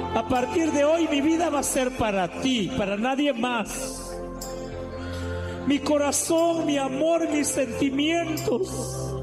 A partir de hoy mi vida va a ser para ti, para nadie más. Mi corazón, mi amor, mis sentimientos